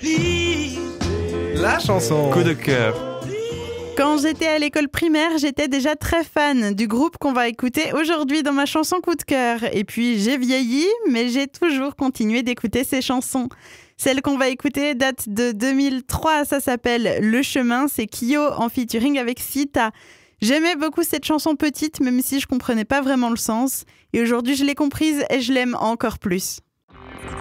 La chanson coup de cœur. Quand j'étais à l'école primaire, j'étais déjà très fan du groupe qu'on va écouter aujourd'hui dans ma chanson coup de cœur. Et puis j'ai vieilli, mais j'ai toujours continué d'écouter ces chansons. Celle qu'on va écouter date de 2003, ça s'appelle Le Chemin, c'est Kyo en featuring avec Sita. J'aimais beaucoup cette chanson petite, même si je comprenais pas vraiment le sens. Et aujourd'hui je l'ai comprise et je l'aime encore plus.